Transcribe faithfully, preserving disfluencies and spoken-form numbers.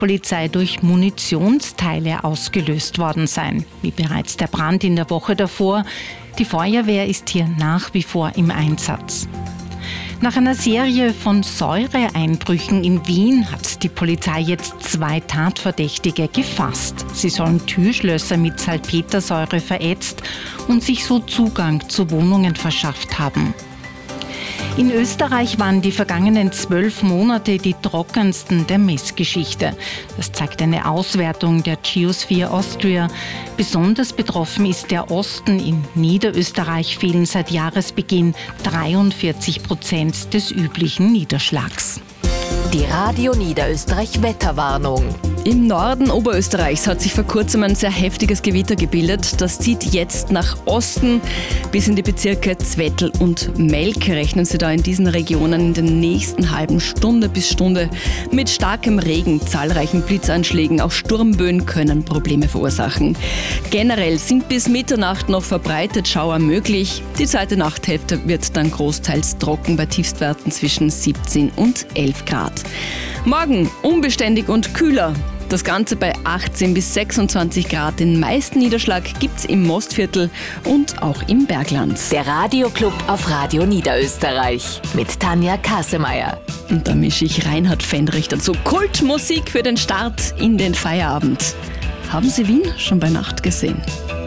Polizei durch Munitionsteile ausgelöst worden sein, wie bereits der Brand in der Woche davor. Die Feuerwehr ist hier nach wie vor im Einsatz. Nach einer Serie von Säureeinbrüchen in Wien hat die Polizei jetzt zwei Tatverdächtige gefasst. Sie sollen Türschlösser mit Salpetersäure verätzt und sich so Zugang zu Wohnungen verschafft haben. In Österreich waren die vergangenen zwölf Monate die trockensten der Messgeschichte. Das zeigt eine Auswertung der Geosphere Austria. Besonders betroffen ist der Osten. In Niederösterreich fehlen seit Jahresbeginn dreiundvierzig Prozent des üblichen Niederschlags. Die Radio Niederösterreich Wetterwarnung. Im Norden Oberösterreichs hat sich vor kurzem ein sehr heftiges Gewitter gebildet. Das zieht jetzt nach Osten bis in die Bezirke Zwettl und Melk. Rechnen Sie da in diesen Regionen in den nächsten halben Stunde bis Stunde mit starkem Regen, zahlreichen Blitzanschlägen. Auch Sturmböen können Probleme verursachen. Generell sind bis Mitternacht noch verbreitet Schauer möglich. Die zweite Nachthälfte wird dann großteils trocken bei Tiefstwerten zwischen siebzehn und elf Grad. Morgen unbeständig und kühler. Das Ganze bei achtzehn bis sechsundzwanzig Grad. Den meisten Niederschlag gibt's im Mostviertel und auch im Bergland. Der Radioclub auf Radio Niederösterreich mit Tanja Kasemeyer. Und da mische ich Reinhard Fendrich dazu. Kultmusik für den Start in den Feierabend. Haben Sie Wien schon bei Nacht gesehen?